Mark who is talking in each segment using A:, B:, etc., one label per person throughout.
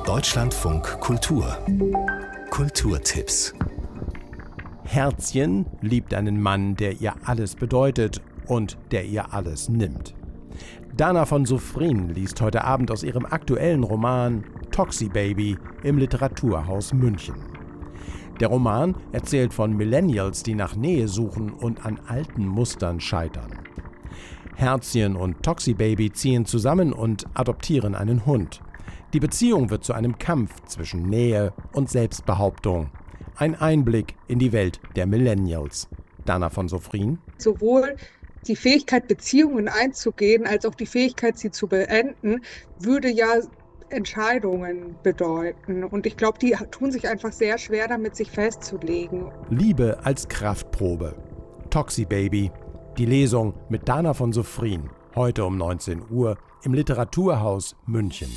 A: Deutschlandfunk Kultur. Kulturtipps.
B: Herzchen liebt einen Mann, der ihr alles bedeutet und der ihr alles nimmt. Dana von Sophrin liest heute Abend aus ihrem aktuellen Roman Toxi Baby im Literaturhaus München. Der Roman erzählt von Millennials, die nach Nähe suchen und an alten Mustern scheitern. Herzchen und Toxi Baby ziehen zusammen und adoptieren einen Hund. Die Beziehung wird zu einem Kampf zwischen Nähe und Selbstbehauptung. Ein Einblick in die Welt der Millennials. Dana von Sophrin.
C: Sowohl die Fähigkeit, Beziehungen einzugehen, als auch die Fähigkeit, sie zu beenden, würde ja Entscheidungen bedeuten. Und ich glaube, die tun sich einfach sehr schwer damit, sich festzulegen.
B: Liebe als Kraftprobe. Toxi Baby. Die Lesung mit Dana von Sophrin. Heute um 19 Uhr im Literaturhaus München.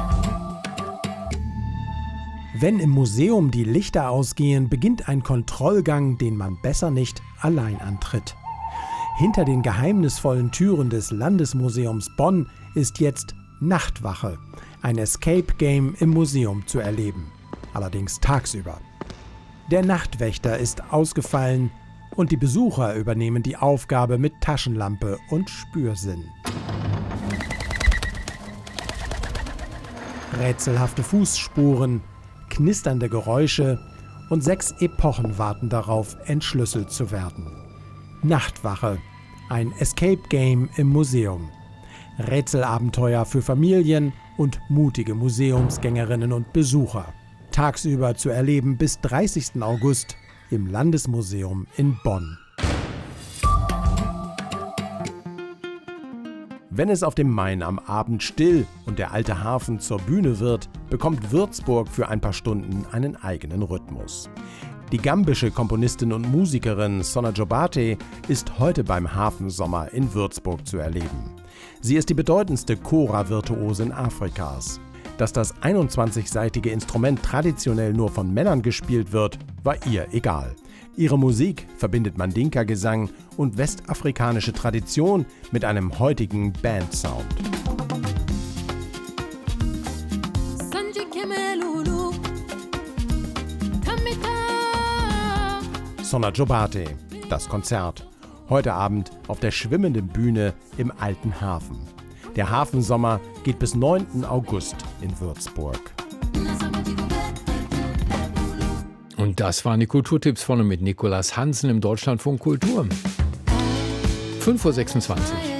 B: Wenn im Museum die Lichter ausgehen, beginnt ein Kontrollgang, den man besser nicht allein antritt. Hinter den geheimnisvollen Türen des Landesmuseums Bonn ist jetzt Nachtwache, ein Escape-Game im Museum zu erleben, allerdings tagsüber. Der Nachtwächter ist ausgefallen und die Besucher übernehmen die Aufgabe mit Taschenlampe und Spürsinn. Rätselhafte Fußspuren, knisternde Geräusche und 6 Epochen warten darauf, entschlüsselt zu werden. Nachtwache, ein Escape-Game im Museum. Rätselabenteuer für Familien und mutige Museumsgängerinnen und Besucher. Tagsüber zu erleben bis 30. August im Landesmuseum in Bonn. Wenn es auf dem Main am Abend still und der alte Hafen zur Bühne wird, bekommt Würzburg für ein paar Stunden einen eigenen Rhythmus. Die gambische Komponistin und Musikerin Sona Jobbate ist heute beim Hafensommer in Würzburg zu erleben. Sie ist die bedeutendste Kora-Virtuosin Afrikas. Dass das 21-seitige Instrument traditionell nur von Männern gespielt wird, war ihr egal. Ihre Musik verbindet Mandinka-Gesang und westafrikanische Tradition mit einem heutigen Bandsound. Sona Jobbate, das Konzert. Heute Abend auf der schwimmenden Bühne im Alten Hafen. Der Hafensommer geht bis 9. August in Würzburg.
D: Und das waren die Kulturtipps von und mit Nikolas Hansen im Deutschlandfunk Kultur. 5:26 Uhr.